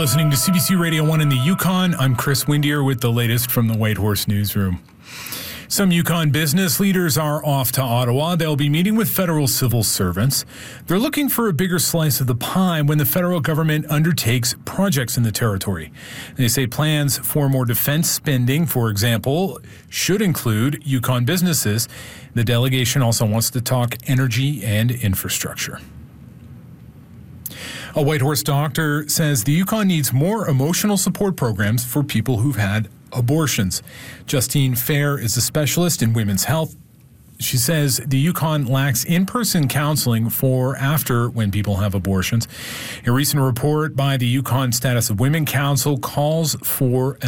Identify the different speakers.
Speaker 1: listening to CBC Radio 1 in the Yukon. I'm Chris Windier with the latest from the White Horse Newsroom. Some Yukon business leaders are off to Ottawa. They'll be meeting with federal civil servants. They're looking for a bigger slice of the pie when the federal government undertakes projects in the territory. They say plans for more defense spending, for example, should include Yukon businesses. The delegation also wants to talk energy and infrastructure. A Whitehorse doctor says the Yukon needs more emotional support programs for people who've had abortions. Justine Fair is a specialist in women's health. She says the Yukon lacks in-person counseling for after when people have abortions. A recent report by the Yukon Status of Women Council calls for